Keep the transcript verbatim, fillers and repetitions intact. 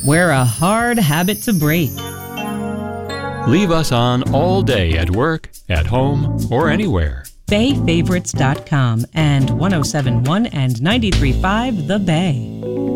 We're a hard habit to break. Leave us on all day at work, at home, or anywhere. Bay Favorites dot com and one oh seven point one and ninety-three point five The Bay.